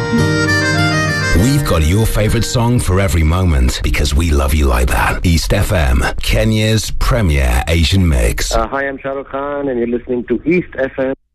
We've got your favourite song for every moment because we love you like that. East FM, Kenya's premier Asian mix. Hi, I'm Shah Rukh Khan and you're listening to East FM.